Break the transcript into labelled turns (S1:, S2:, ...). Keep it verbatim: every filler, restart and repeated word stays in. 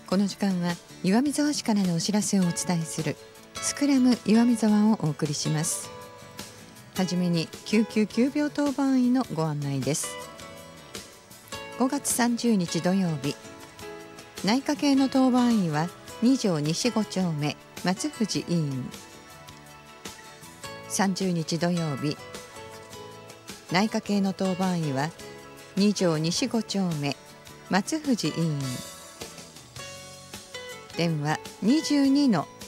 S1: この時間は岩見沢市からのお知らせをお伝えするスクラム岩見沢をお送りします。はじめに救急急病当番医のご案内です。ごがつさんじゅうにち土曜日、内科系の当番医はに条西ご丁目松藤医院。さんじゅうにち土曜日、内科系の当番医はに条西ご丁目松藤医院。電話 にじゅうにの